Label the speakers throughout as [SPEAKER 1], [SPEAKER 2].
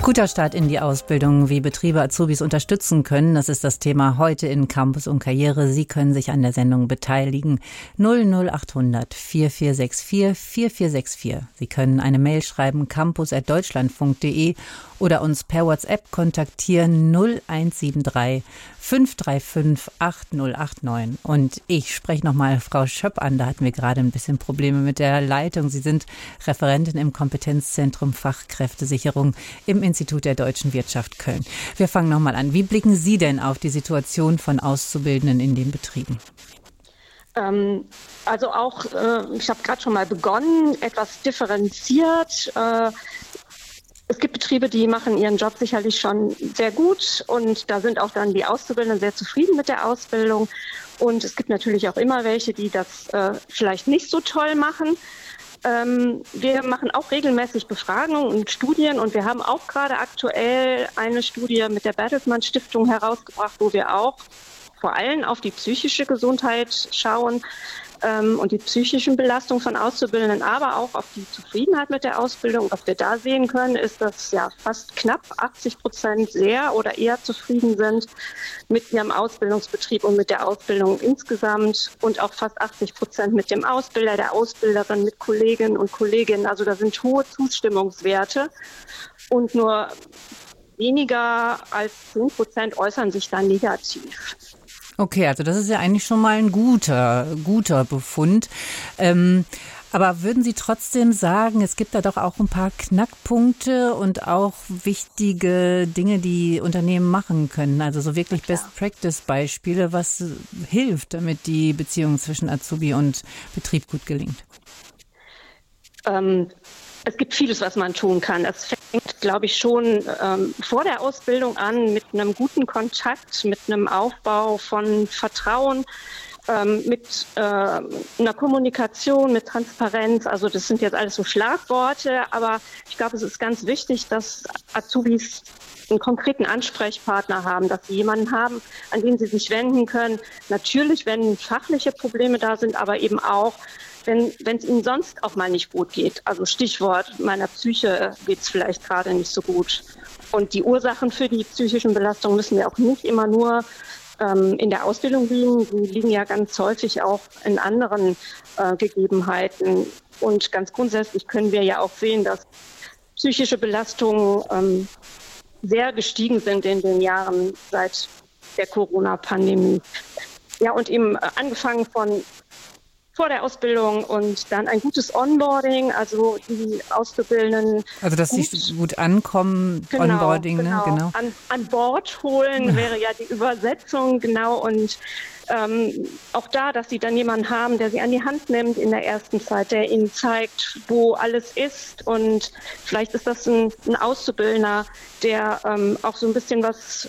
[SPEAKER 1] Guter Start in die Ausbildung, wie Betriebe Azubis unterstützen können, das ist das Thema heute in Campus und Karriere. Sie können sich an der Sendung beteiligen. 00800 4464 4464. Sie können eine Mail schreiben, campus@deutschlandfunk.de oder uns per WhatsApp kontaktieren 0173 535 8089. Und ich spreche nochmal Frau Schöpp an, da hatten wir gerade ein bisschen Probleme mit der Leitung. Sie sind Referentin im Kompetenzzentrum Fachkräftesicherung im Institut der Deutschen Wirtschaft Köln. Wir fangen nochmal an. Wie blicken Sie denn auf die Situation von Auszubildenden in den Betrieben?
[SPEAKER 2] Also auch, ich habe gerade schon mal begonnen, etwas differenziert. Es gibt Betriebe, die machen ihren Job sicherlich schon sehr gut und da sind auch dann die Auszubildenden sehr zufrieden mit der Ausbildung. Und es gibt natürlich auch immer welche, die das vielleicht nicht so toll machen. Wir machen auch regelmäßig Befragungen und Studien und wir haben auch gerade aktuell eine Studie mit der Bertelsmann Stiftung herausgebracht, wo wir auch vor allem auf die psychische Gesundheit schauen und die psychischen Belastungen von Auszubildenden, aber auch auf die Zufriedenheit mit der Ausbildung. Was wir da sehen können, ist, dass ja fast knapp 80% sehr oder eher zufrieden sind mit ihrem Ausbildungsbetrieb und mit der Ausbildung insgesamt und auch fast 80% mit dem Ausbilder, der Ausbilderin, mit Kolleginnen und Kollegen. Also da sind hohe Zustimmungswerte und nur weniger als 10% äußern sich dann negativ.
[SPEAKER 1] Okay, also das ist ja eigentlich schon mal ein guter Befund. Aber würden Sie trotzdem sagen, es gibt da doch auch ein paar Knackpunkte und auch wichtige Dinge, die Unternehmen machen können? Also so wirklich Best-Practice-Beispiele, was hilft, damit die Beziehung zwischen Azubi und Betrieb gut gelingt?
[SPEAKER 2] Es gibt vieles, was man tun kann. Es fängt, glaube ich, schon vor der Ausbildung an mit einem guten Kontakt, mit einem Aufbau von Vertrauen, mit einer Kommunikation, mit Transparenz. Also das sind jetzt alles so Schlagworte, aber ich glaube, es ist ganz wichtig, dass Azubis einen konkreten Ansprechpartner haben, dass sie jemanden haben, an den sie sich wenden können. Natürlich, wenn fachliche Probleme da sind, aber eben auch, wenn es ihnen sonst auch mal nicht gut geht. Also Stichwort, meiner Psyche geht es vielleicht gerade nicht so gut. Und die Ursachen für die psychischen Belastungen müssen ja auch nicht immer nur in der Ausbildung liegen. Die liegen ja ganz häufig auch in anderen Gegebenheiten. Und ganz grundsätzlich können wir ja auch sehen, dass psychische Belastungen sehr gestiegen sind in den Jahren seit der Corona-Pandemie. Ja, und eben angefangen von vor der Ausbildung und dann ein gutes Onboarding, also die Auszubildenden.
[SPEAKER 1] Also, dass sie gut ankommen, genau, Onboarding,
[SPEAKER 2] genau.
[SPEAKER 1] Ne? Genau.
[SPEAKER 2] An Bord holen wäre ja die Übersetzung, genau. Und auch da, dass sie dann jemanden haben, der sie an die Hand nimmt in der ersten Zeit, der ihnen zeigt, wo alles ist. Und vielleicht ist das ein Auszubildender, der auch so ein bisschen was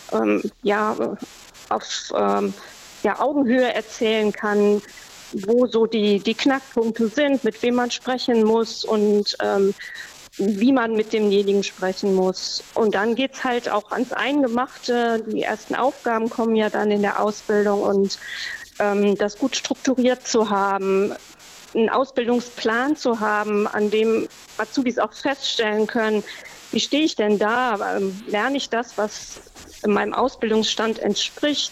[SPEAKER 2] auf Augenhöhe erzählen kann, wo so die Knackpunkte sind, mit wem man sprechen muss und wie man mit demjenigen sprechen muss. Und dann geht's halt auch ans Eingemachte. Die ersten Aufgaben kommen ja dann in der Ausbildung und das gut strukturiert zu haben, einen Ausbildungsplan zu haben, an dem Azubis auch feststellen können, wie stehe ich denn da? Lerne ich das, was meinem Ausbildungsstand entspricht?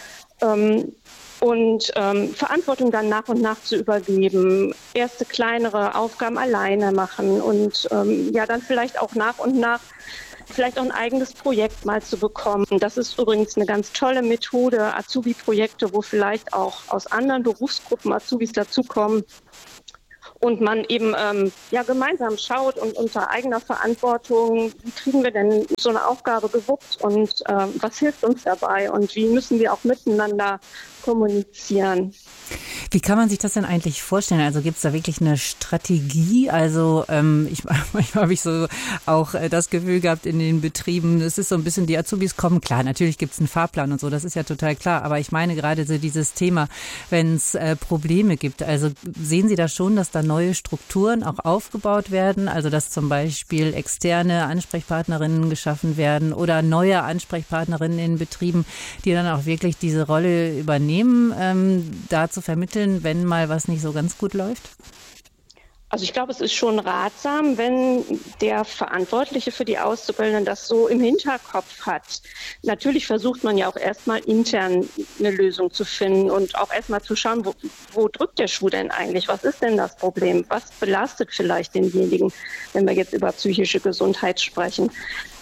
[SPEAKER 2] Und Verantwortung dann nach und nach zu übergeben, erste kleinere Aufgaben alleine machen und dann vielleicht auch nach und nach vielleicht auch ein eigenes Projekt mal zu bekommen. Das ist übrigens eine ganz tolle Methode, Azubi-Projekte, wo vielleicht auch aus anderen Berufsgruppen Azubis dazukommen und man eben gemeinsam schaut und unter eigener Verantwortung, wie kriegen wir denn so eine Aufgabe gewuppt und was hilft uns dabei und wie müssen wir auch miteinander kommunizieren.
[SPEAKER 1] Wie kann man sich das denn eigentlich vorstellen? Also gibt es da wirklich eine Strategie? Also manchmal habe ich so auch das Gefühl gehabt in den Betrieben, es ist so ein bisschen, die Azubis kommen, klar, natürlich gibt es einen Fahrplan und so, das ist ja total klar, aber ich meine gerade so dieses Thema, wenn es Probleme gibt, also sehen Sie da schon, dass da neue Strukturen auch aufgebaut werden, also dass zum Beispiel externe Ansprechpartnerinnen geschaffen werden oder neue Ansprechpartnerinnen in Betrieben, die dann auch wirklich diese Rolle übernehmen, da zu vermitteln, wenn mal was nicht so ganz gut läuft?
[SPEAKER 2] Also ich glaube, es ist schon ratsam, wenn der Verantwortliche für die Auszubildenden das so im Hinterkopf hat. Natürlich versucht man ja auch erstmal intern eine Lösung zu finden und auch erstmal zu schauen, wo drückt der Schuh denn eigentlich? Was ist denn das Problem? Was belastet vielleicht denjenigen, wenn wir jetzt über psychische Gesundheit sprechen?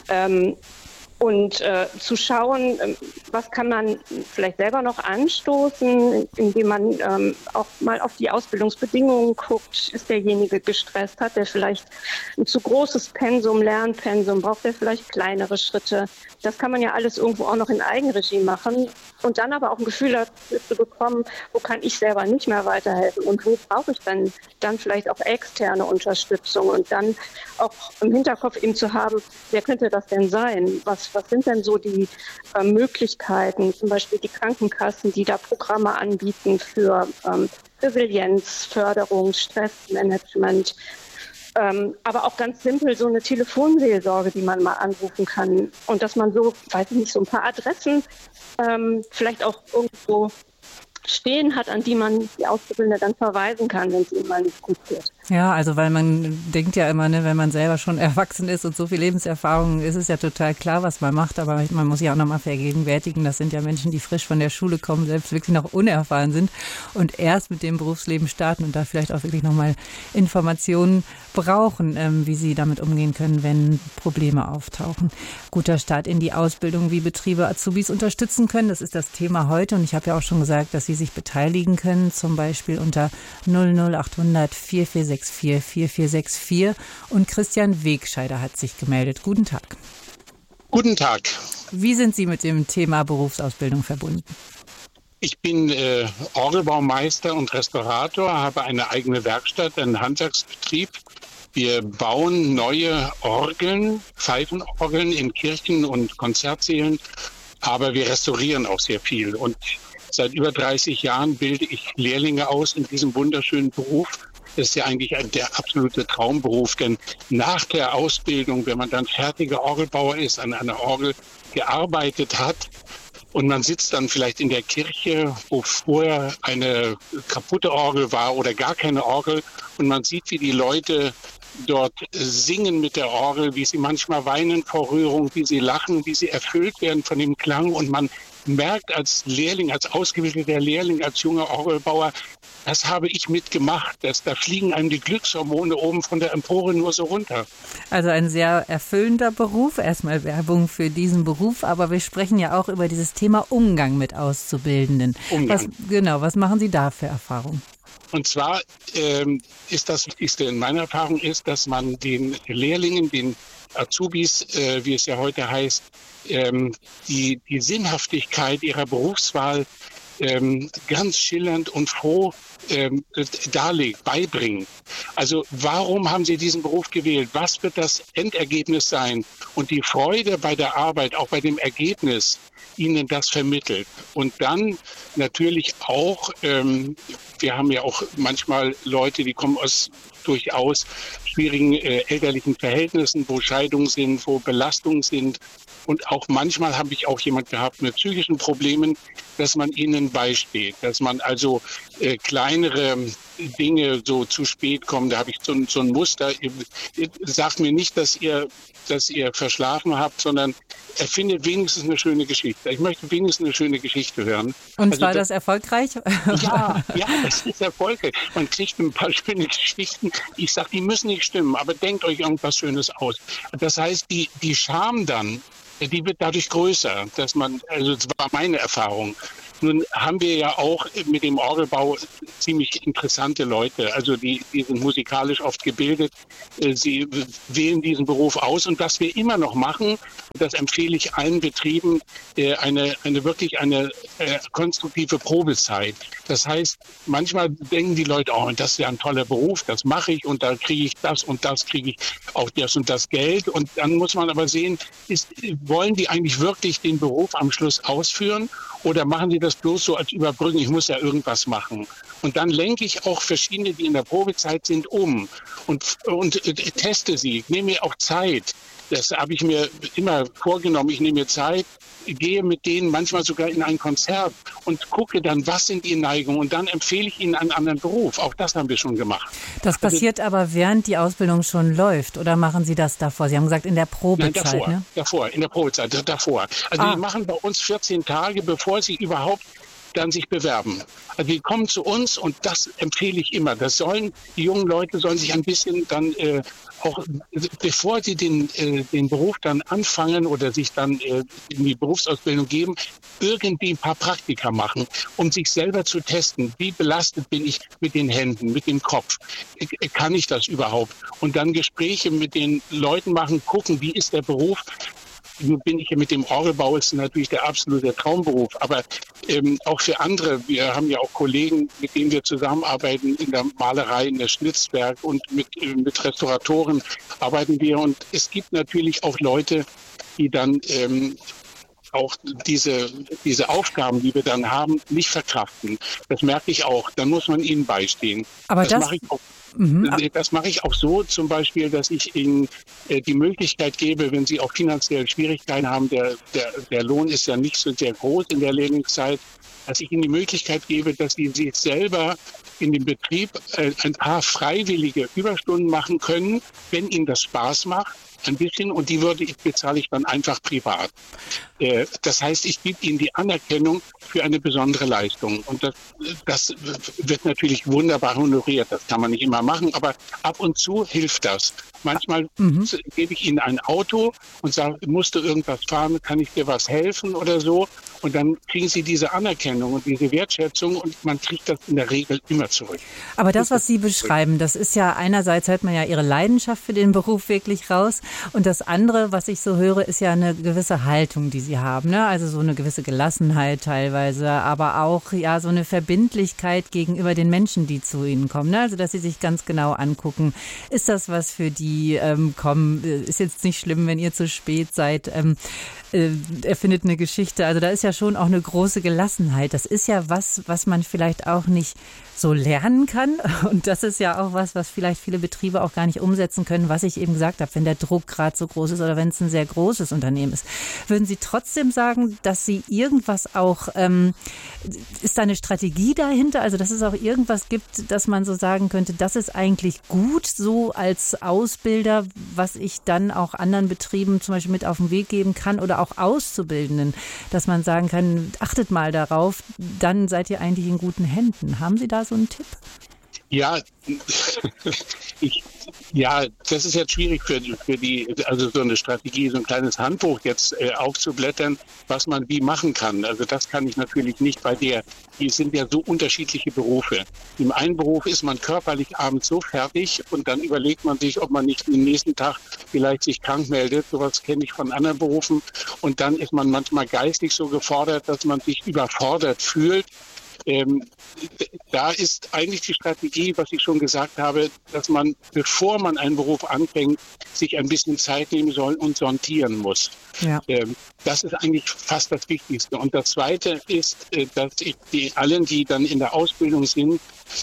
[SPEAKER 2] Und zu schauen, was kann man vielleicht selber noch anstoßen, indem man auch mal auf die Ausbildungsbedingungen guckt. Ist derjenige gestresst? Hat der vielleicht ein zu großes Pensum, Lernpensum? Braucht der vielleicht kleinere Schritte? Das kann man ja alles irgendwo auch noch in Eigenregie machen. Und dann aber auch ein Gefühl dafür zu bekommen, wo kann ich selber nicht mehr weiterhelfen und wo brauche ich dann vielleicht auch externe Unterstützung und dann auch im Hinterkopf eben zu haben, wer könnte das denn sein? Was sind denn so die Möglichkeiten, zum Beispiel die Krankenkassen, die da Programme anbieten für Resilienz, Förderung, Stressmanagement, aber auch ganz simpel so eine Telefonseelsorge, die man mal anrufen kann und dass man so, weiß ich nicht, so ein paar Adressen vielleicht auch irgendwo stehen hat, an die man die Auszubildende dann verweisen kann, wenn es ihnen mal nicht gut geht.
[SPEAKER 1] Ja, also weil man denkt ja immer, ne, wenn man selber schon erwachsen ist und so viel Lebenserfahrung, ist es ja total klar, was man macht, aber man muss sich auch nochmal vergegenwärtigen, das sind ja Menschen, die frisch von der Schule kommen, selbst wirklich noch unerfahren sind und erst mit dem Berufsleben starten und da vielleicht auch wirklich nochmal Informationen brauchen, wie sie damit umgehen können, wenn Probleme auftauchen. Guter Start in die Ausbildung, wie Betriebe Azubis unterstützen können, das ist das Thema heute und ich habe ja auch schon gesagt, dass Sie sich beteiligen können, zum Beispiel unter 00800 4464 4464 und Christian Wegscheider hat sich gemeldet. Guten Tag.
[SPEAKER 3] Guten Tag.
[SPEAKER 1] Wie sind Sie mit dem Thema Berufsausbildung verbunden?
[SPEAKER 3] Ich bin Orgelbaumeister und Restaurator, habe eine eigene Werkstatt, einen Handwerksbetrieb. Wir bauen neue Orgeln, Pfeifenorgeln in Kirchen und Konzertsälen, aber wir restaurieren auch sehr viel. Und seit über 30 Jahren bilde ich Lehrlinge aus in diesem wunderschönen Beruf. Das ist ja eigentlich der absolute Traumberuf, denn nach der Ausbildung, wenn man dann fertiger Orgelbauer ist, an einer Orgel gearbeitet hat und man sitzt dann vielleicht in der Kirche, wo vorher eine kaputte Orgel war oder gar keine Orgel und man sieht, wie die Leute dort singen mit der Orgel, wie sie manchmal weinen vor Rührung, wie sie lachen, wie sie erfüllt werden von dem Klang und man merkt als Lehrling, als ausgebildeter Lehrling, als junger Orgelbauer, das habe ich mitgemacht. Da fliegen einem die Glückshormone oben von der Empore nur so runter. Also ein sehr erfüllender Beruf. Erstmal Werbung für diesen Beruf. Aber wir sprechen ja auch über dieses Thema Umgang mit Auszubildenden. Was machen Sie da für Erfahrungen? Und zwar ist das Wichtigste in meiner Erfahrung ist, dass man den Lehrlingen, den Azubis, wie es ja heute heißt, die Sinnhaftigkeit ihrer Berufswahl ganz schillernd und froh darlegt, beibringen. Also warum haben Sie diesen Beruf gewählt? Was wird das Endergebnis sein? Und die Freude bei der Arbeit, auch bei dem Ergebnis, Ihnen das vermittelt. Und dann natürlich auch, wir haben ja auch manchmal Leute, die kommen aus durchaus schwierigen elterlichen Verhältnissen, wo Scheidungen sind, wo Belastungen sind. Und auch manchmal habe ich auch jemand gehabt mit psychischen Problemen, dass man ihnen beisteht, dass man also kleinere Dinge so zu spät kommen. Da habe ich so ein Muster. Sagt mir nicht, dass ihr verschlafen habt, sondern erfindet wenigstens eine schöne Geschichte. Ich möchte wenigstens eine schöne Geschichte hören. Und also war das erfolgreich? Ja, das ist erfolgreich. Man kriegt ein paar schöne Geschichten. Ich sage, die müssen nicht stimmen, aber denkt euch irgendwas Schönes aus. Das heißt, die Scham dann, die wird dadurch größer, dass man, also das war meine Erfahrung. Nun haben wir ja auch mit dem Orgelbau ziemlich interessante Leute, also die sind musikalisch oft gebildet, sie wählen diesen Beruf aus und was wir immer noch machen, das empfehle ich allen Betrieben, eine konstruktive Probezeit. Das heißt, manchmal denken die Leute, oh, das ist ja ein toller Beruf, das mache ich und da kriege ich das und das, kriege ich auch das und das Geld und dann muss man aber sehen, wollen die eigentlich wirklich den Beruf am Schluss ausführen? Oder machen die das bloß so als Überbrückung, ich muss ja irgendwas machen. Und dann lenke ich auch verschiedene, die in der Probezeit sind, um und teste sie. Ich nehme mir auch Zeit. Das habe ich mir immer vorgenommen. Ich nehme mir Zeit, gehe mit denen manchmal sogar in ein Konzert und gucke dann, was sind die Neigungen, und dann empfehle ich ihnen einen anderen Beruf. Auch das haben wir schon gemacht.
[SPEAKER 1] Das passiert aber während die Ausbildung schon läuft, oder machen Sie das davor? Sie haben gesagt, in der Probezeit,
[SPEAKER 3] Nein, davor, in der Probezeit, davor. Also die machen bei uns 14 Tage, bevor sie überhaupt dann sich bewerben. Also die kommen zu uns, und das empfehle ich immer. Die jungen Leute sollen sich ein bisschen dann auch, bevor sie den Beruf dann anfangen oder sich dann in die Berufsausbildung geben, irgendwie ein paar Praktika machen, um sich selber zu testen. Wie belastet bin ich mit den Händen, mit dem Kopf? Kann ich das überhaupt? Und dann Gespräche mit den Leuten machen, gucken, wie ist der Beruf? Nun bin ich ja mit dem Orgelbau, ist natürlich der absolute Traumberuf, aber auch für andere. Wir haben ja auch Kollegen, mit denen wir zusammenarbeiten in der Malerei, in der Schnitzwerk, und mit Restauratoren arbeiten wir. Und es gibt natürlich auch Leute, die dann auch diese Aufgaben, die wir dann haben, nicht verkraften. Das merke ich auch. Dann muss man ihnen beistehen.
[SPEAKER 1] Aber das
[SPEAKER 3] mache ich auch. Das mache ich auch so, zum Beispiel, dass ich ihnen die Möglichkeit gebe, wenn sie auch finanziell Schwierigkeiten haben, der Lohn ist ja nicht so sehr groß in der Lehrlingszeit, dass ich ihnen die Möglichkeit gebe, dass sie sich selber in dem Betrieb ein paar freiwillige Überstunden machen können, wenn ihnen das Spaß macht, ein bisschen, und die bezahle ich dann einfach privat. Das heißt, ich gebe ihnen die Anerkennung für eine besondere Leistung. Und das wird natürlich wunderbar honoriert. Das kann man nicht immer machen, aber ab und zu hilft das. Manchmal gebe ich ihnen ein Auto und sage, musst du irgendwas fahren, kann ich dir was helfen oder so. Und dann kriegen sie diese Anerkennung und diese Wertschätzung, und man kriegt das in der Regel immer zurück.
[SPEAKER 1] Aber das, was Sie beschreiben, das ist ja, einerseits hört man ja Ihre Leidenschaft für den Beruf wirklich raus, und das andere, was ich so höre, ist ja eine gewisse Haltung, die Sie haben, ne? Also so eine gewisse Gelassenheit teilweise, aber auch ja so eine Verbindlichkeit gegenüber den Menschen, die zu Ihnen kommen, ne? Also dass Sie sich ganz genau angucken, ist das was für die kommen, ist jetzt nicht schlimm, wenn ihr zu spät seid, erfindet eine Geschichte. Also da ist ja schon auch eine große Gelassenheit. Das ist ja was man vielleicht auch nicht so lernen kann. Und das ist ja auch was vielleicht viele Betriebe auch gar nicht umsetzen können, was ich eben gesagt habe, wenn der Druck gerade so groß ist oder wenn es ein sehr großes Unternehmen ist. Würden Sie trotzdem sagen, dass Sie irgendwas auch, ist da eine Strategie dahinter? Also dass es auch irgendwas gibt, dass man so sagen könnte, das ist eigentlich gut so als Ausbilder, was ich dann auch anderen Betrieben zum Beispiel mit auf den Weg geben kann, oder auch Auszubildenden, dass man sagen kann, achtet mal darauf, dann seid ihr eigentlich in guten Händen. Haben Sie da so einen Tipp?
[SPEAKER 3] Ja, das ist jetzt schwierig für die, also so eine Strategie, so ein kleines Handbuch jetzt aufzublättern, was man wie machen kann. Also das kann ich natürlich nicht, weil die sind ja so unterschiedliche Berufe. Im einen Beruf ist man körperlich abends so fertig, und dann überlegt man sich, ob man nicht den nächsten Tag vielleicht sich krank meldet. Sowas kenne ich von anderen Berufen. Und dann ist man manchmal geistig so gefordert, dass man sich überfordert fühlt. Da ist eigentlich die Strategie, was ich schon gesagt habe, dass man, bevor man einen Beruf anfängt, sich ein bisschen Zeit nehmen soll und sondieren muss. Ja. Das ist eigentlich fast das Wichtigste. Und das Zweite ist, dass ich allen, die dann in der Ausbildung sind,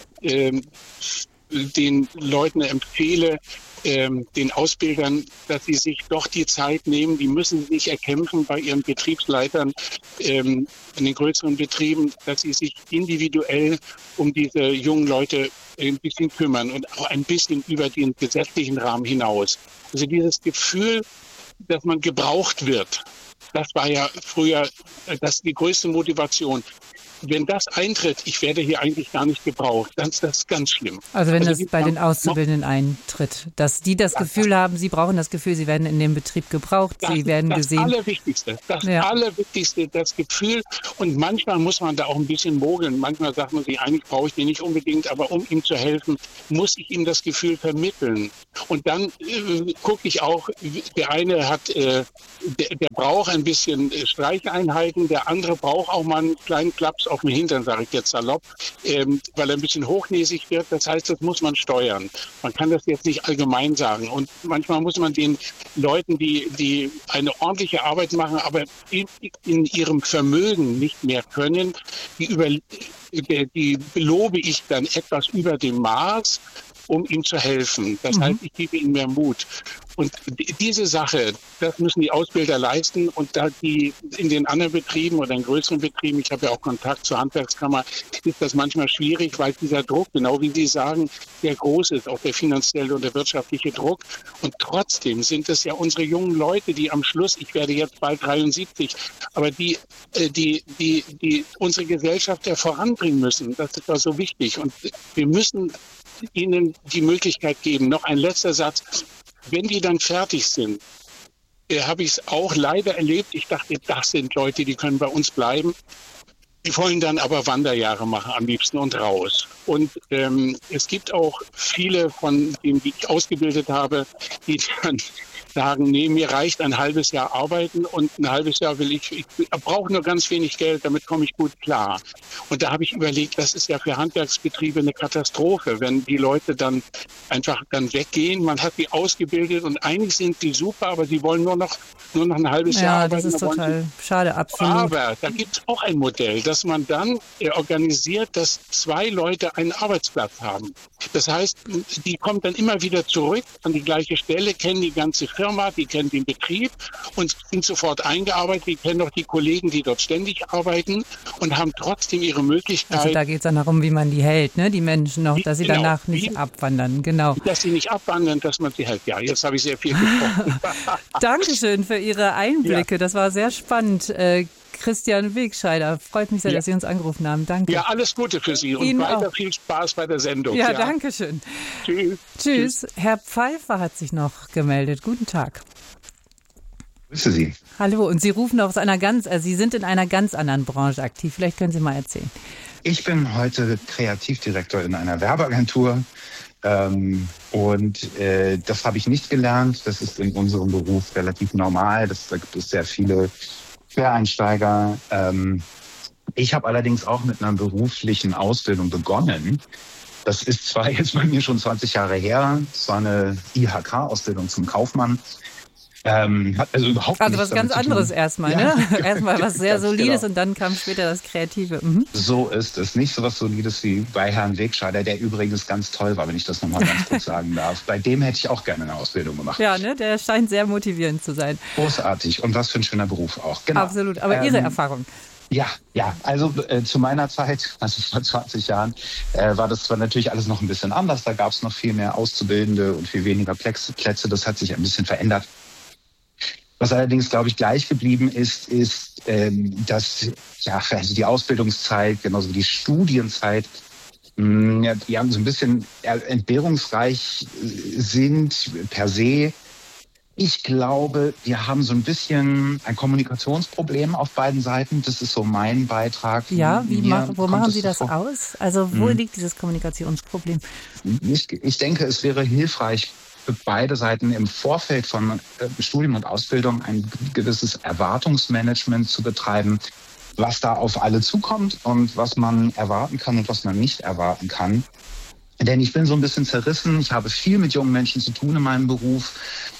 [SPEAKER 3] den Leuten empfehle, den Ausbildern, dass sie sich doch die Zeit nehmen. Die müssen sich erkämpfen bei ihren Betriebsleitern in den größeren Betrieben, dass sie sich individuell um diese jungen Leute ein bisschen kümmern und auch ein bisschen über den gesetzlichen Rahmen hinaus. Also dieses Gefühl, dass man gebraucht wird, das war ja früher die größte Motivation. Wenn das eintritt, ich werde hier eigentlich gar nicht gebraucht, dann ist das ganz schlimm.
[SPEAKER 1] Also wenn das bei den Auszubildenden eintritt, dass die das Gefühl haben, sie brauchen das Gefühl, sie werden in dem Betrieb gebraucht, sie werden gesehen.
[SPEAKER 3] Das Allerwichtigste, das Gefühl. Und manchmal muss man da auch ein bisschen mogeln. Manchmal sagt man sich, eigentlich brauche ich den nicht unbedingt, aber um ihm zu helfen, muss ich ihm das Gefühl vermitteln. Und dann gucke ich auch, der eine hat, der braucht ein bisschen Streicheinheiten, der andere braucht auch mal einen kleinen Klaps auf den Hintern, sage ich jetzt salopp, weil er ein bisschen hochnäsig wird. Das heißt, das muss man steuern. Man kann das jetzt nicht allgemein sagen. Und manchmal muss man den Leuten, die eine ordentliche Arbeit machen, aber in ihrem Vermögen nicht mehr können, die belobe ich dann etwas über dem Maß, um ihm zu helfen. Das heißt, ich gebe ihnen mehr Mut. Und diese Sache, das müssen die Ausbilder leisten. Und da die in den anderen Betrieben oder in größeren Betrieben, ich habe ja auch Kontakt zur Handwerkskammer, ist das manchmal schwierig, weil dieser Druck, genau wie Sie sagen, sehr groß ist, auch der finanzielle und der wirtschaftliche Druck. Und trotzdem sind es ja unsere jungen Leute, die am Schluss, ich werde jetzt bald 73, aber die unsere Gesellschaft ja voranbringen müssen. Das ist doch so wichtig. Und wir müssen ihnen die Möglichkeit geben. Noch ein letzter Satz. Wenn die dann fertig sind, habe ich es auch leider erlebt. Ich dachte, das sind Leute, die können bei uns bleiben. Die wollen dann aber Wanderjahre machen am liebsten und raus. Und es gibt auch viele von denen, die ich ausgebildet habe, die dann sagen, nee, mir reicht ein halbes Jahr arbeiten und ein halbes Jahr ich brauche nur ganz wenig Geld, damit komme ich gut klar. Und da habe ich überlegt, das ist ja für Handwerksbetriebe eine Katastrophe, wenn die Leute dann einfach weggehen. Man hat die ausgebildet und eigentlich sind die super, aber sie wollen nur noch ein halbes Jahr arbeiten.
[SPEAKER 1] Ja, das ist total schade, absolut.
[SPEAKER 3] Aber da gibt es auch ein Modell, dass man dann organisiert, dass 2 Leute einen Arbeitsplatz haben. Das heißt, die kommen dann immer wieder zurück an die gleiche Stelle, kennen die ganze Firma, die kennen den Betrieb und sind sofort eingearbeitet. Die kennen auch die Kollegen, die dort ständig arbeiten und haben trotzdem ihre Möglichkeit.
[SPEAKER 1] Also da geht es dann darum, wie man die hält, ne? Die Menschen noch, dass sie danach nicht abwandern. Genau.
[SPEAKER 3] Dass sie nicht abwandern, dass man sie hält. Ja, jetzt habe ich sehr viel gesprochen.
[SPEAKER 1] Dankeschön für Ihre Einblicke. Ja. Das war sehr spannend. Christian Wegscheider, freut mich sehr, dass Sie uns angerufen haben. Danke.
[SPEAKER 3] Ja, alles Gute für Sie und
[SPEAKER 1] Ihnen
[SPEAKER 3] weiter
[SPEAKER 1] auch.
[SPEAKER 3] Viel Spaß bei der Sendung.
[SPEAKER 1] Ja, danke schön.
[SPEAKER 3] Tschüss.
[SPEAKER 1] Tschüss. Herr Pfeiffer hat sich noch gemeldet. Guten Tag.
[SPEAKER 4] Grüße Sie.
[SPEAKER 1] Hallo, und Sie rufen aus Sie sind in einer ganz anderen Branche aktiv. Vielleicht können Sie mal erzählen.
[SPEAKER 4] Ich bin heute Kreativdirektor in einer Werbeagentur. Und das habe ich nicht gelernt. Das ist in unserem Beruf relativ normal. Da gibt es sehr viele Quereinsteiger. Ich habe allerdings auch mit einer beruflichen Ausbildung begonnen. Das ist zwar jetzt bei mir schon 20 Jahre her. Es war eine IHK-Ausbildung zum Kaufmann. Hat also überhaupt
[SPEAKER 1] also was ganz anderes erstmal,
[SPEAKER 4] ja,
[SPEAKER 1] ne? Erstmal was sehr Solides
[SPEAKER 4] genau.
[SPEAKER 1] Und dann kam später das Kreative.
[SPEAKER 4] So ist es. Nicht so was Solides wie bei Herrn Wegscheider, der übrigens ganz toll war, wenn ich das nochmal ganz kurz sagen darf. Bei dem hätte ich auch gerne eine Ausbildung gemacht.
[SPEAKER 1] Ja, ne? Der scheint sehr motivierend zu sein.
[SPEAKER 4] Großartig. Und was für ein schöner Beruf auch. Genau.
[SPEAKER 1] Absolut. Aber Ihre Erfahrung?
[SPEAKER 4] Ja. Also zu meiner Zeit, also vor 20 Jahren, war das zwar natürlich alles noch ein bisschen anders. Da gab es noch viel mehr Auszubildende und viel weniger Plätze. Das hat sich ein bisschen verändert. Was allerdings, glaube ich, gleich geblieben ist, dass also die Ausbildungszeit, genauso wie die Studienzeit, so ein bisschen entbehrungsreich sind per se. Ich glaube, wir haben so ein bisschen ein Kommunikationsproblem auf beiden Seiten. Das ist so mein Beitrag.
[SPEAKER 1] Ja, wo machen Sie das aus? Also wo liegt dieses Kommunikationsproblem?
[SPEAKER 4] Ich denke, es wäre hilfreich, für beide Seiten im Vorfeld von Studium und Ausbildung ein gewisses Erwartungsmanagement zu betreiben, was da auf alle zukommt und was man erwarten kann und was man nicht erwarten kann. Denn ich bin so ein bisschen zerrissen. Ich habe viel mit jungen Menschen zu tun in meinem Beruf,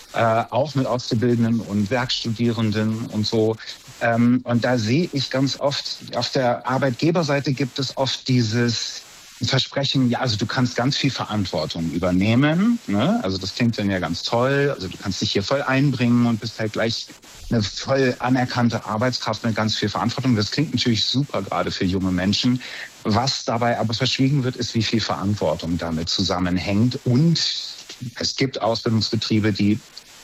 [SPEAKER 4] auch mit Auszubildenden und Werkstudierenden und so. Und da sehe ich ganz oft, auf der Arbeitgeberseite gibt es oft dieses Versprechen, ja, also du kannst ganz viel Verantwortung übernehmen, ne? Also das klingt dann ja ganz toll, also du kannst dich hier voll einbringen und bist halt gleich eine voll anerkannte Arbeitskraft mit ganz viel Verantwortung. Das klingt natürlich super, gerade für junge Menschen. Was dabei aber verschwiegen wird, ist, wie viel Verantwortung damit zusammenhängt. Und es gibt Ausbildungsbetriebe, die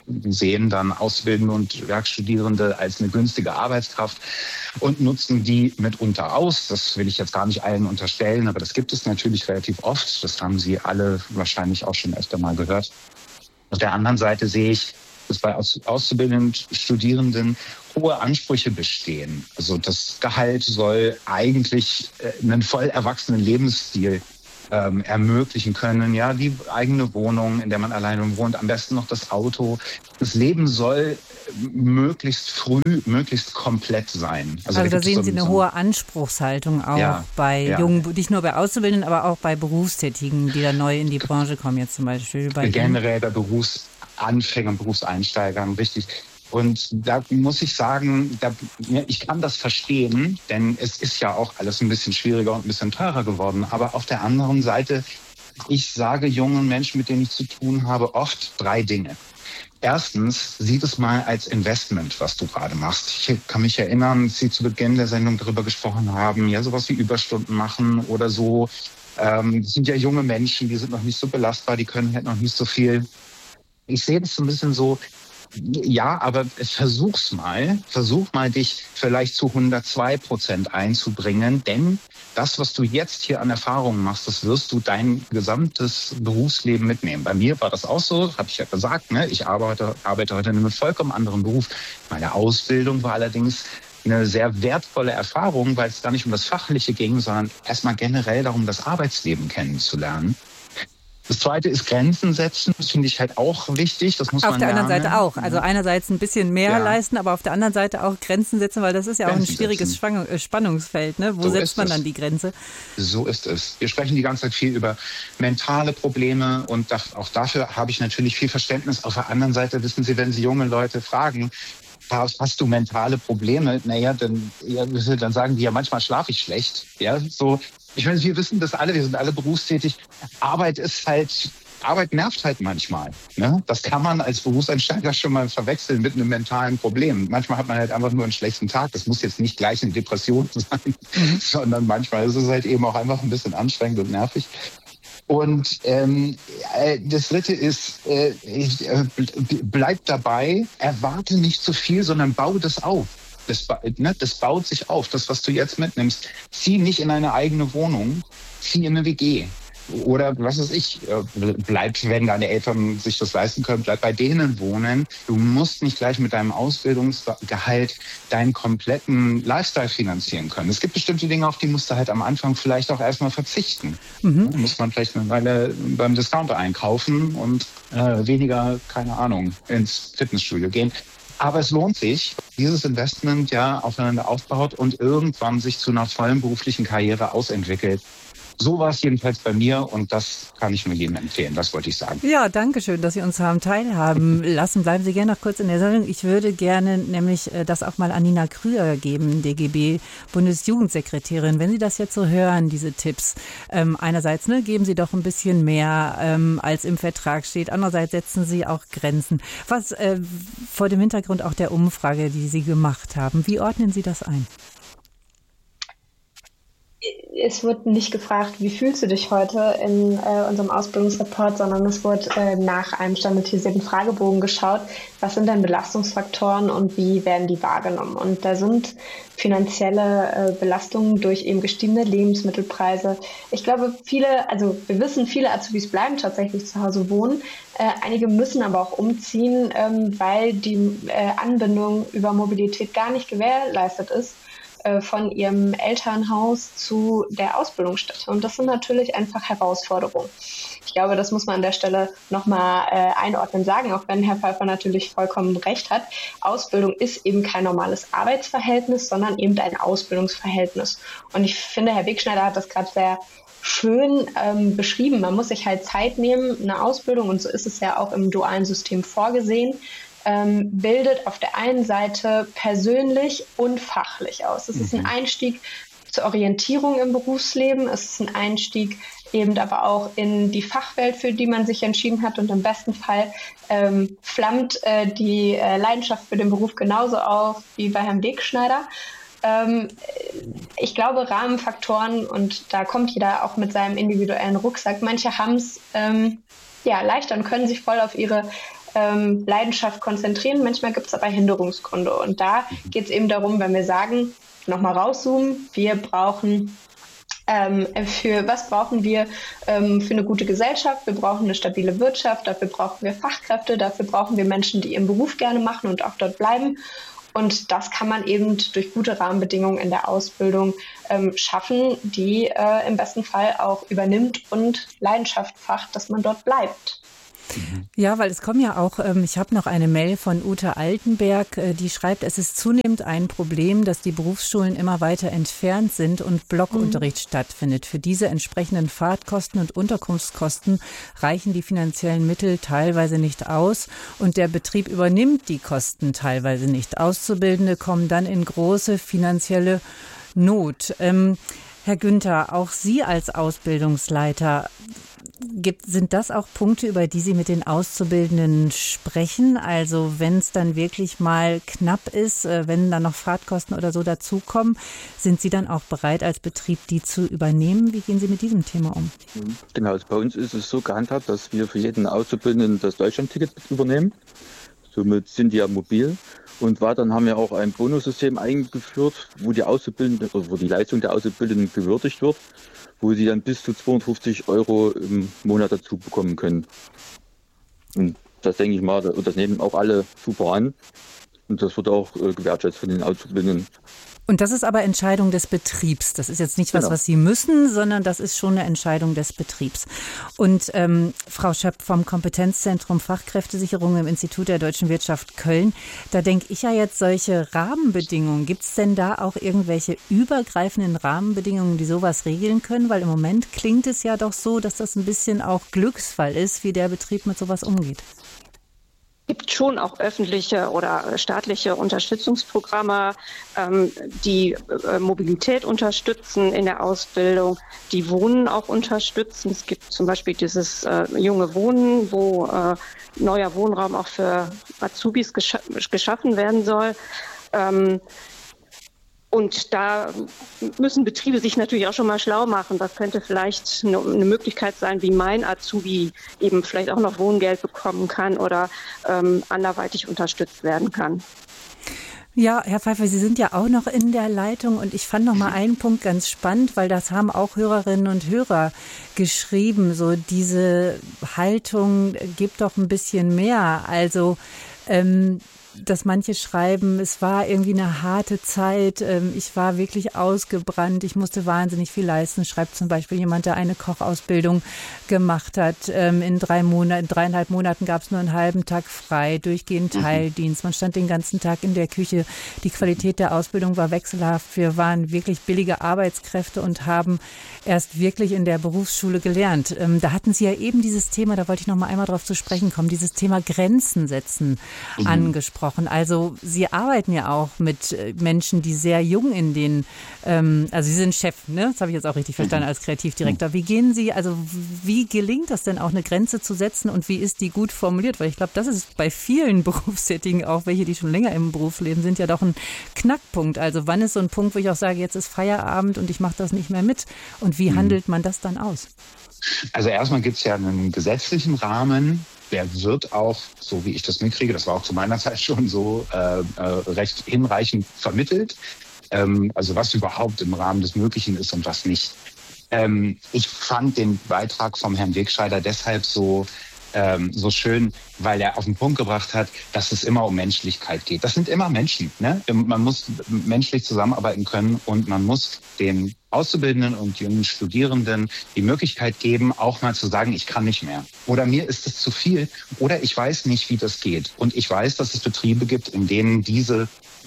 [SPEAKER 4] sehen dann Auszubildende und Werkstudierende als eine günstige Arbeitskraft und nutzen die mitunter aus. Das will ich jetzt gar nicht allen unterstellen, aber das gibt es natürlich relativ oft. Das haben Sie alle wahrscheinlich auch schon öfter mal gehört. Auf der anderen Seite sehe ich, dass bei Auszubildenden und Studierenden hohe Ansprüche bestehen. Also das Gehalt soll eigentlich einen voll erwachsenen Lebensstil ermöglichen können. Ja, die eigene Wohnung, in der man alleine wohnt, am besten noch das Auto. Das Leben soll möglichst früh, möglichst komplett sein.
[SPEAKER 1] Also da sehen Sie eine hohe Anspruchshaltung auch bei Jungen, nicht nur bei Auszubildenden, aber auch bei Berufstätigen, die da neu in die Branche kommen, jetzt zum Beispiel.
[SPEAKER 4] Generell bei Berufsanfängern, Berufseinsteigern, richtig. Und da muss ich sagen, ich kann das verstehen, denn es ist ja auch alles ein bisschen schwieriger und ein bisschen teurer geworden. Aber auf der anderen Seite Ich sage jungen Menschen, mit denen ich zu tun habe, oft 3 Dinge. Erstens, sieh das mal als Investment, was du gerade machst. Ich kann mich erinnern, dass Sie zu Beginn der Sendung darüber gesprochen haben, ja, sowas wie Überstunden machen oder so. Das sind ja junge Menschen, die sind noch nicht so belastbar, die können halt noch nicht so viel. Ich sehe das so ein bisschen so, ja, aber versuch mal dich vielleicht zu 102% einzubringen, denn das, was du jetzt hier an Erfahrungen machst, das wirst du dein gesamtes Berufsleben mitnehmen. Bei mir war das auch so, habe ich ja gesagt, ne? Ich arbeite heute in einem vollkommen anderen Beruf. Meine Ausbildung war allerdings eine sehr wertvolle Erfahrung, weil es gar nicht um das Fachliche ging, sondern erstmal generell darum, das Arbeitsleben kennenzulernen. Das Zweite ist Grenzen setzen. Das finde ich halt auch wichtig. Das muss man lernen.
[SPEAKER 1] Auf der anderen Seite auch. Also einerseits ein bisschen mehr leisten, aber auf der anderen Seite auch Grenzen setzen, weil das ist ja auch ein schwieriges Spannungsfeld. Ne? Wo setzt man dann die Grenze? So ist es. Wir sprechen die ganze Zeit viel über mentale Probleme und auch dafür habe ich natürlich viel Verständnis. Auf der anderen Seite wissen Sie, wenn Sie junge Leute fragen, hast du mentale Probleme? Naja, dann sagen die ja, manchmal schlafe ich schlecht. Ja, so. Ich meine, wir wissen das alle, wir sind alle berufstätig. Arbeit nervt halt manchmal. Ne? Das kann man als Berufseinsteiger schon mal verwechseln mit einem mentalen Problem. Manchmal hat man halt einfach nur einen schlechten Tag. Das muss jetzt nicht gleich eine Depression sein, sondern manchmal ist es halt eben auch einfach ein bisschen anstrengend und nervig. Und das Dritte ist, bleib dabei, erwarte nicht zu viel, sondern baue das auf. Das baut sich auf. Das, was du jetzt mitnimmst, zieh nicht in eine eigene Wohnung, zieh in eine WG. Oder was weiß ich, bleib, wenn deine Eltern sich das leisten können, bleib bei denen wohnen. Du musst nicht gleich mit deinem Ausbildungsgehalt deinen kompletten Lifestyle finanzieren können. Es gibt bestimmte Dinge, auf die musst du halt am Anfang vielleicht auch erstmal verzichten. Da muss man vielleicht eine Weile beim Discounter einkaufen und weniger, keine Ahnung, ins Fitnessstudio gehen. Aber es lohnt sich, dieses Investment ja aufeinander aufbaut und irgendwann sich zu einer vollen beruflichen Karriere ausentwickelt. So war es jedenfalls bei mir und das kann ich nur jedem empfehlen. Das wollte ich sagen. Ja, danke schön, dass Sie uns haben teilhaben lassen. Bleiben Sie gerne noch kurz in der Sendung. Ich würde gerne nämlich das auch mal an Nina Krüger geben, DGB-Bundesjugendsekretärin. Wenn Sie das jetzt so hören, diese Tipps, einerseits geben Sie doch ein bisschen mehr, als im Vertrag steht. Andererseits setzen Sie auch Grenzen. Was vor dem Hintergrund auch der Umfrage, die Sie gemacht haben, wie ordnen Sie das ein?
[SPEAKER 5] Es wurde nicht gefragt, wie fühlst du dich heute in unserem Ausbildungsreport, sondern es wurde nach einem standardisierten Fragebogen geschaut, was sind denn Belastungsfaktoren und wie werden die wahrgenommen. Und da sind finanzielle Belastungen durch eben gestiegene Lebensmittelpreise. Ich glaube, wir wissen, viele Azubis bleiben tatsächlich zu Hause wohnen. Einige müssen aber auch umziehen, weil die Anbindung über Mobilität gar nicht gewährleistet ist, von ihrem Elternhaus zu der Ausbildungsstätte. Und das sind natürlich einfach Herausforderungen. Ich glaube, das muss man an der Stelle nochmal einordnen sagen, auch wenn Herr Pfeiffer natürlich vollkommen recht hat. Ausbildung ist eben kein normales Arbeitsverhältnis, sondern eben ein Ausbildungsverhältnis. Und ich finde, Herr Wegschneider hat das gerade sehr schön beschrieben. Man muss sich halt Zeit nehmen, eine Ausbildung, und so ist es ja auch im dualen System vorgesehen, bildet auf der einen Seite persönlich und fachlich aus. Es ist ein Einstieg zur Orientierung im Berufsleben, es ist ein Einstieg eben aber auch in die Fachwelt, für die man sich entschieden hat, und im besten Fall flammt die Leidenschaft für den Beruf genauso auf wie bei Herrn Wegschneider. Ich glaube, Rahmenfaktoren, und da kommt jeder auch mit seinem individuellen Rucksack. Manche haben es leichter und können sich voll auf ihre Leidenschaft konzentrieren. Manchmal gibt es aber Hinderungsgründe. Und da geht es eben darum, wenn wir sagen, nochmal rauszoomen, wir brauchen was brauchen wir für eine gute Gesellschaft? Wir brauchen eine stabile Wirtschaft, dafür brauchen wir Fachkräfte, dafür brauchen wir Menschen, die ihren Beruf gerne machen und auch dort bleiben. Und das kann man eben durch gute Rahmenbedingungen in der Ausbildung schaffen, die im besten Fall auch übernimmt und Leidenschaft facht, dass man dort bleibt.
[SPEAKER 1] Ja, weil es kommen ja auch, ich habe noch eine Mail von Ute Altenberg, die schreibt, es ist zunehmend ein Problem, dass die Berufsschulen immer weiter entfernt sind und Blockunterricht stattfindet. Für diese entsprechenden Fahrtkosten und Unterkunftskosten reichen die finanziellen Mittel teilweise nicht aus und der Betrieb übernimmt die Kosten teilweise nicht. Auszubildende kommen dann in große finanzielle Not. Herr Günther, auch Sie als Ausbildungsleiter, Sind das auch Punkte, über die Sie mit den Auszubildenden sprechen? Also wenn es dann wirklich mal knapp ist, wenn dann noch Fahrtkosten oder so dazukommen, sind Sie dann auch bereit, als Betrieb die zu übernehmen? Wie gehen Sie mit diesem Thema um?
[SPEAKER 6] Genau, also bei uns ist es so gehandhabt, dass wir für jeden Auszubildenden das Deutschlandticket übernehmen. Somit sind die ja mobil. Und weiterhin haben wir auch ein Bonussystem eingeführt, wo die Auszubildenden oder wo die Leistung der Auszubildenden gewürdigt wird, wo sie dann bis zu 250 € im Monat dazu bekommen können. Und das denke ich mal, und das nehmen auch alle super an. Und das wird auch gewertschätzt von den Auszubildenden.
[SPEAKER 1] Und das ist aber Entscheidung des Betriebs. Das ist jetzt nicht was, was Sie müssen, sondern das ist schon eine Entscheidung des Betriebs. Und Frau Schöpf vom Kompetenzzentrum Fachkräftesicherung im Institut der Deutschen Wirtschaft Köln, da denke ich ja jetzt solche Rahmenbedingungen. Gibt es denn da auch irgendwelche übergreifenden Rahmenbedingungen, die sowas regeln können? Weil im Moment klingt es ja doch so, dass das ein bisschen auch Glücksfall ist, wie der Betrieb mit sowas umgeht.
[SPEAKER 2] Es gibt schon auch öffentliche oder staatliche Unterstützungsprogramme, die Mobilität unterstützen in der Ausbildung, die Wohnen auch unterstützen. Es gibt zum Beispiel dieses junge Wohnen, wo neuer Wohnraum auch für Azubis geschaffen werden soll. Und da müssen Betriebe sich natürlich auch schon mal schlau machen. Was könnte vielleicht eine Möglichkeit sein, wie mein Azubi eben vielleicht auch noch Wohngeld bekommen kann oder anderweitig unterstützt werden kann.
[SPEAKER 1] Ja, Herr Pfeiffer, Sie sind ja auch noch in der Leitung und ich fand noch mal einen Punkt ganz spannend, weil das haben auch Hörerinnen und Hörer geschrieben, so diese Haltung gibt doch ein bisschen mehr. Also dass manche schreiben, es war irgendwie eine harte Zeit, ich war wirklich ausgebrannt, ich musste wahnsinnig viel leisten, schreibt zum Beispiel jemand, der eine Kochausbildung gemacht hat. In 3,5 Monaten gab es nur einen halben Tag frei, durchgehend Teildienst, man stand den ganzen Tag in der Küche, die Qualität der Ausbildung war wechselhaft, wir waren wirklich billige Arbeitskräfte und haben erst wirklich in der Berufsschule gelernt. Da hatten Sie ja eben dieses Thema, da wollte ich noch mal einmal drauf zu sprechen kommen, dieses Thema Grenzen setzen angesprochen. Also Sie arbeiten ja auch mit Menschen, die sehr jung in den, also Sie sind Chef, ne? Das habe ich jetzt auch richtig verstanden als Kreativdirektor. Wie gehen Sie, also wie gelingt das denn auch, eine Grenze zu setzen und wie ist die gut formuliert? Weil ich glaube, das ist bei vielen Berufstätigen, auch welche, die schon länger im Beruf leben, sind ja doch ein Knackpunkt. Also wann ist so ein Punkt, wo ich auch sage, jetzt ist Feierabend und ich mache das nicht mehr mit? Und wie handelt man das dann aus?
[SPEAKER 4] Also erstmal gibt es ja einen gesetzlichen Rahmen, der wird auch, so wie ich das mitkriege, das war auch zu meiner Zeit schon so, recht hinreichend vermittelt. Also was überhaupt im Rahmen des Möglichen ist und was nicht. Ich fand den Beitrag vom Herrn Wegscheider deshalb so schön, weil er auf den Punkt gebracht hat, dass es immer um Menschlichkeit geht. Das sind immer Menschen, ne? Man muss menschlich zusammenarbeiten können und man muss den Auszubildenden und jungen Studierenden die Möglichkeit geben, auch mal zu sagen, ich kann nicht mehr. Oder mir ist es zu viel. Oder ich weiß nicht, wie das geht. Und ich weiß, dass es Betriebe gibt, in denen diese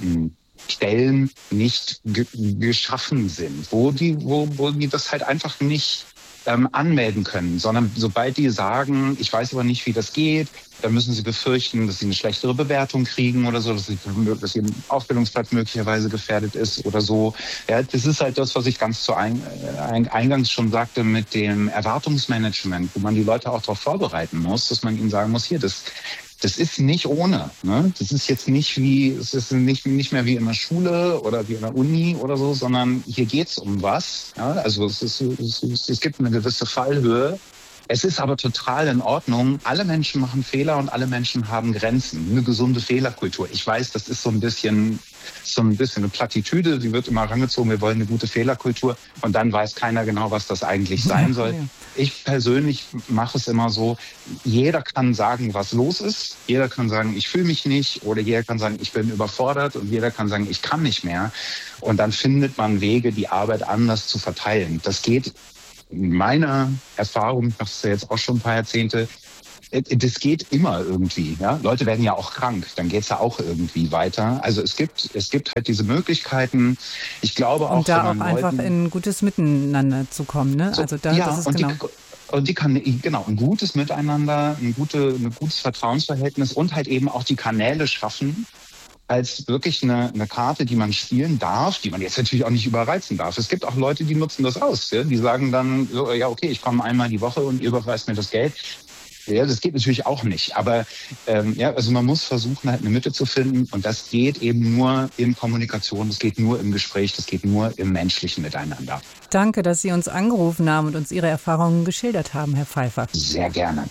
[SPEAKER 4] Stellen nicht geschaffen sind, wo die das halt einfach nicht anmelden können, sondern sobald die sagen, ich weiß aber nicht, wie das geht, dann müssen sie befürchten, dass sie eine schlechtere Bewertung kriegen oder so, dass ihr Ausbildungsplatz möglicherweise gefährdet ist oder so. Ja, das ist halt das, was ich ganz zu eingangs schon sagte mit dem Erwartungsmanagement, wo man die Leute auch darauf vorbereiten muss, dass man ihnen sagen muss, hier, das ist nicht ohne. Ne? Das ist jetzt nicht nicht mehr wie in der Schule oder wie in der Uni oder so, sondern hier geht's um was. Ja? Also es gibt eine gewisse Fallhöhe. Es ist aber total in Ordnung. Alle Menschen machen Fehler und alle Menschen haben Grenzen. Eine gesunde Fehlerkultur. Ich weiß, das ist so ein bisschen eine Plattitüde. Die wird immer herangezogen, wir wollen eine gute Fehlerkultur. Und dann weiß keiner genau, was das eigentlich sein soll. Ja. Ich persönlich mache es immer so, jeder kann sagen, was los ist. Jeder kann sagen, ich fühle mich nicht. Oder jeder kann sagen, ich bin überfordert. Und jeder kann sagen, ich kann nicht mehr. Und dann findet man Wege, die Arbeit anders zu verteilen. Das geht in meiner Erfahrung, ich mache es ja jetzt auch schon ein paar Jahrzehnte, das geht immer irgendwie. Ja? Leute werden ja auch krank, dann geht es ja auch irgendwie weiter. Also es gibt halt diese Möglichkeiten. Ich glaube auch,
[SPEAKER 1] und da auch einfach in ein gutes Miteinander zu kommen. Ne?
[SPEAKER 4] So,
[SPEAKER 1] also da,
[SPEAKER 4] ja,
[SPEAKER 1] das ist
[SPEAKER 4] und
[SPEAKER 1] genau.
[SPEAKER 4] Die kann, genau, ein gutes Miteinander, ein gutes Vertrauensverhältnis und halt eben auch die Kanäle schaffen, als wirklich eine Karte, die man spielen darf, die man jetzt natürlich auch nicht überreizen darf. Es gibt auch Leute, die nutzen das aus. Ja? Die sagen dann, so, ja okay, ich komme einmal die Woche und ihr überweist mir das Geld. Ja, das geht natürlich auch nicht. Aber also man muss versuchen, halt eine Mitte zu finden. Und das geht eben nur in Kommunikation, das geht nur im Gespräch, das geht nur im menschlichen Miteinander.
[SPEAKER 1] Danke, dass Sie uns angerufen haben und uns Ihre Erfahrungen geschildert haben, Herr Pfeiffer.
[SPEAKER 4] Sehr gerne.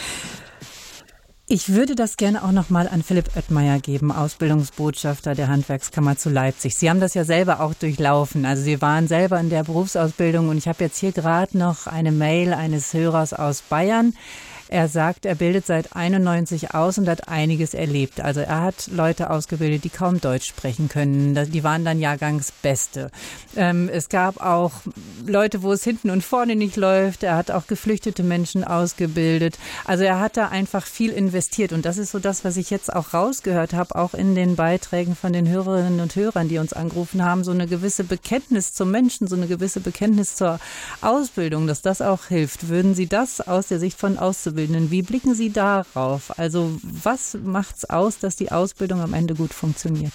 [SPEAKER 1] Ich würde das gerne auch noch mal an Philipp Oettmeier geben, Ausbildungsbotschafter der Handwerkskammer zu Leipzig. Sie haben das ja selber auch durchlaufen. Also Sie waren selber in der Berufsausbildung und ich habe jetzt hier gerade noch eine Mail eines Hörers aus Bayern. Er sagt, er bildet seit 91 aus und hat einiges erlebt. Also er hat Leute ausgebildet, die kaum Deutsch sprechen können. Die waren dann Jahrgangsbeste. Es gab auch Leute, wo es hinten und vorne nicht läuft. Er hat auch geflüchtete Menschen ausgebildet. Also er hat da einfach viel investiert. Und das ist so das, was ich jetzt auch rausgehört habe, auch in den Beiträgen von den Hörerinnen und Hörern, die uns angerufen haben. So eine gewisse Bekenntnis zum Menschen, so eine gewisse Bekenntnis zur Ausbildung, dass das auch hilft. Würden Sie das aus der Sicht von Auszubildenden, wie blicken Sie darauf? Also was macht's aus, dass die Ausbildung am Ende gut funktioniert?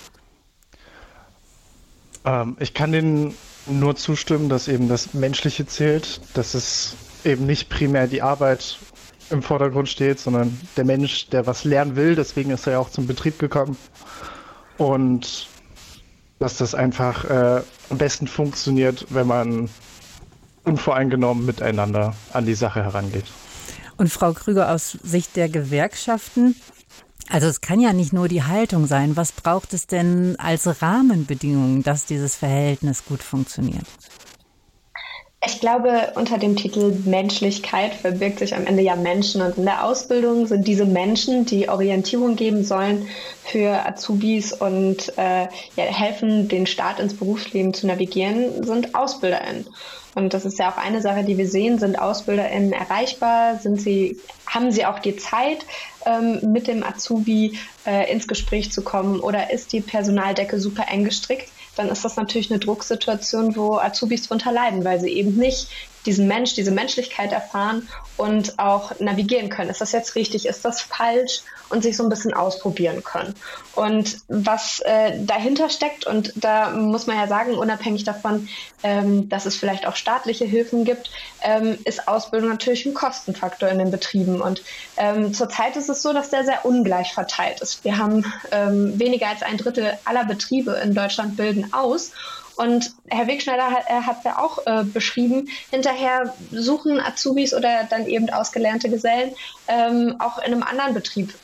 [SPEAKER 7] Ich kann Ihnen nur zustimmen, dass eben das Menschliche zählt, dass es eben nicht primär die Arbeit im Vordergrund steht, sondern der Mensch, der was lernen will. Deswegen ist er ja auch zum Betrieb gekommen. Und dass das einfach am besten funktioniert, wenn man unvoreingenommen miteinander an die Sache herangeht.
[SPEAKER 1] Und Frau Krüger, aus Sicht der Gewerkschaften, also es kann ja nicht nur die Haltung sein. Was braucht es denn als Rahmenbedingungen, dass dieses Verhältnis gut funktioniert?
[SPEAKER 5] Ich glaube, unter dem Titel Menschlichkeit verbirgt sich am Ende ja Menschen. Und in der Ausbildung sind diese Menschen, die Orientierung geben sollen für Azubis und helfen, den Start ins Berufsleben zu navigieren, sind AusbilderInnen. Und das ist ja auch eine Sache, die wir sehen. Sind AusbilderInnen erreichbar? Haben sie auch die Zeit, mit dem Azubi ins Gespräch zu kommen? Oder ist die Personaldecke super eng gestrickt? Dann ist das natürlich eine Drucksituation, wo Azubis drunter leiden, weil sie eben nicht diese Menschlichkeit erfahren und auch navigieren können. Ist das jetzt richtig? Ist das falsch? Und sich so ein bisschen ausprobieren können. Und was dahinter steckt, und da muss man ja sagen, unabhängig davon, dass es vielleicht auch staatliche Hilfen gibt, ist Ausbildung natürlich ein Kostenfaktor in den Betrieben. Und zurzeit ist es so, dass der sehr ungleich verteilt ist. Wir haben weniger als 1/3 aller Betriebe in Deutschland bilden aus. Und Herr Wegschneider hat ja auch beschrieben, hinterher suchen Azubis oder dann eben ausgelernte Gesellen auch in einem anderen Betrieb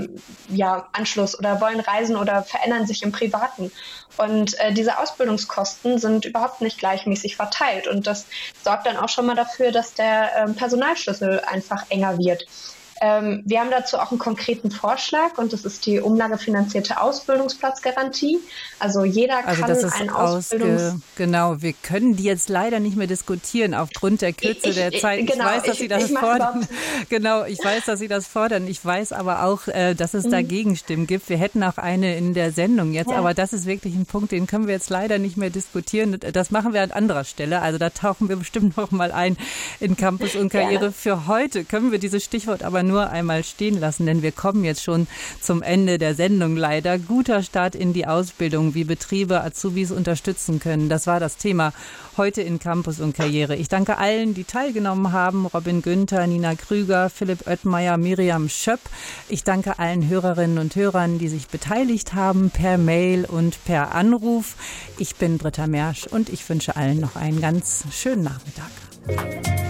[SPEAKER 5] Anschluss oder wollen reisen oder verändern sich im Privaten. Und diese Ausbildungskosten sind überhaupt nicht gleichmäßig verteilt. Und das sorgt dann auch schon mal dafür, dass der Personalschlüssel einfach enger wird. Wir haben dazu auch einen konkreten Vorschlag und das ist die umlagefinanzierte Ausbildungsplatzgarantie. Also jeder kann einen
[SPEAKER 1] Genau, wir können die jetzt leider nicht mehr diskutieren aufgrund der Kürze der Zeit. Ich weiß, dass Sie das fordern. Genau, ich weiß, dass Sie das fordern. Ich weiß aber auch, dass es da Gegenstimmen gibt. Wir hätten auch eine in der Sendung jetzt, aber das ist wirklich ein Punkt, den können wir jetzt leider nicht mehr diskutieren. Das machen wir an anderer Stelle. Also da tauchen wir bestimmt noch mal ein in Campus und Karriere. Für heute können wir dieses Stichwort aber nur einmal stehen lassen, denn wir kommen jetzt schon zum Ende der Sendung leider. Guter Start in die Ausbildung, wie Betriebe Azubis unterstützen können. Das war das Thema heute in Campus und Karriere. Ich danke allen, die teilgenommen haben. Robin Günther, Nina Krüger, Philipp Oettmeier, Miriam Schöpp. Ich danke allen Hörerinnen und Hörern, die sich beteiligt haben, per Mail und per Anruf. Ich bin Britta Mersch und ich wünsche allen noch einen ganz schönen Nachmittag.